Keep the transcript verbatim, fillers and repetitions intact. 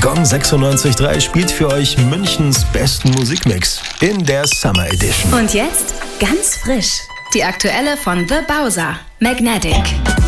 Gong sechsundneunzig Komma drei spielt für euch Münchens besten Musikmix in der Summer Edition. Und jetzt ganz frisch, die aktuelle von The Bowser, Magnetic.